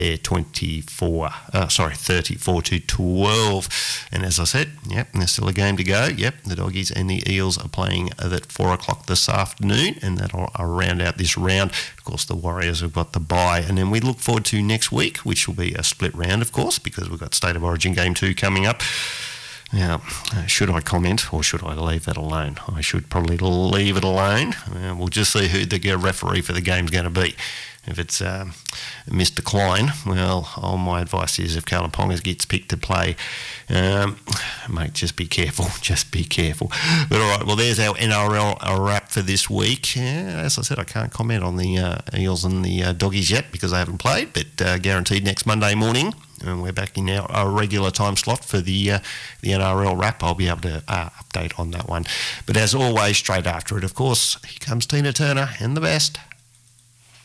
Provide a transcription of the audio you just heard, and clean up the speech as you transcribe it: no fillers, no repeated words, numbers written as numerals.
34 to 12. And as I said, there's still a game to go. The Doggies and the Eels are playing at 4 o'clock this afternoon, and that'll round out this round. Of course, the Warriors have got the bye, and then we look forward to next week, which will be a split round, of course, because we've got State of Origin Game 2 coming up. Now, should I comment or should I leave that alone? I should probably leave it alone. We'll just see who the referee for the game's going to be. If it's Mr. Klein, well, my advice is if Carlton Ponga gets picked to play, mate, just be careful. Just be careful. But all right, well, there's our NRL wrap for this week. As I said, I can't comment on the Eels and the Doggies yet because they haven't played, but guaranteed next Monday morning. And we're back in our regular time slot for the NRL wrap. I'll be able to update on that one. But as always, straight after it, of course, here comes Tina Turner and the best.